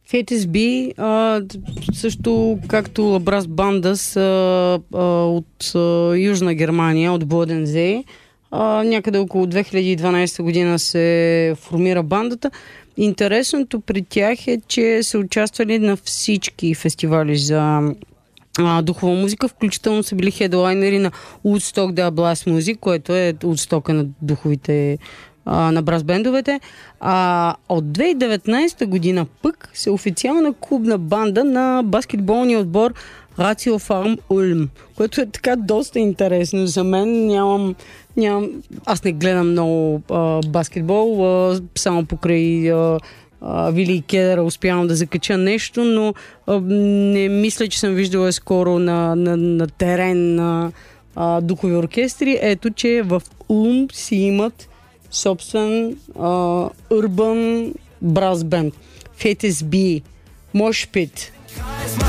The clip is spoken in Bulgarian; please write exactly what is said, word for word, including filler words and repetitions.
Fate ес би, а, също както Лабрас Банда са а, от а, Южна Германия, от Бодензей. А, някъде около две хиляди и дванадесета година се формира бандата. Интересното при тях е, че са участвали на всички фестивали за а, духова музика, включително са били хедлайнери на Woodstock The Blast Music, което е Woodstock на духовите а, на брас бендовете. А от две хиляди и деветнадесета година пък се официална клубна банда на баскетболния отбор Рацио Фарм Улм, което е така доста интересно за мен. Нямам, нямам аз не гледам много а, баскетбол, а, само покрай а, а, Вили и Кедъра успявам да закача нещо, но а, не мисля, че съм виждала скоро на, на, на терен на а, духови оркестри. Ето, че в Улм си имат собствен а, urban brass band. Fate ес би, Mosh Pit.